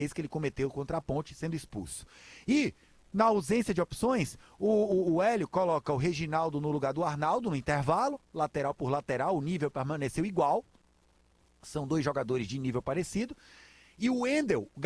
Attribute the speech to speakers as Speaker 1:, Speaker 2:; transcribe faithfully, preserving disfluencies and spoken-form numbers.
Speaker 1: que ele cometeu contra a Ponte, sendo expulso. E, na ausência de opções, o, o, o Hélio coloca o Reginaldo no lugar do Arnaldo, no intervalo, lateral por lateral, o nível permaneceu igual. São dois jogadores de nível parecido. E o Wendel